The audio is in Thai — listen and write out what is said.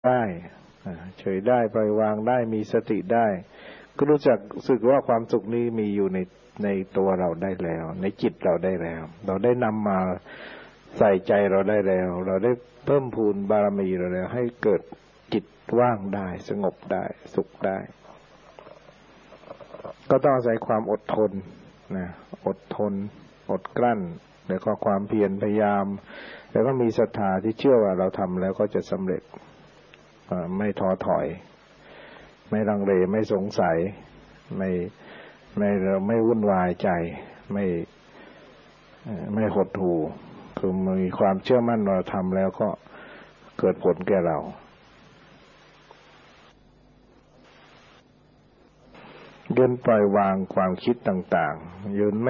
ได้เฉยได้ปล่อยวางได้มีสติได้ก็รู้จักสึกว่าความสุขนี้มีอยู่ในตัวเราได้แล้วในจิตเราได้แล้วเราได้นำมาใส่ใจเราได้แล้วเราได้เพิ่มพูนบารมีเราแล้วให้เกิดจิตว่างได้สงบได้สุขได้ก็ต้องอาศัยความอดทนนะอดทนอดกลั้นแล้วก็ความเพียรพยายามแล้วก็มีศรัทธาที่เชื่อว่าเราทำแล้วก็จะสำเร็จไม่ท้อถอยไม่ลังเลไม่สงสัยไม่วุ่นวายใจไม่หดหู่คือมีความเชื่อมั่นเราทำแล้วก็เกิดผลแก่เรายืนปล่อยวางความคิดต่างๆยืน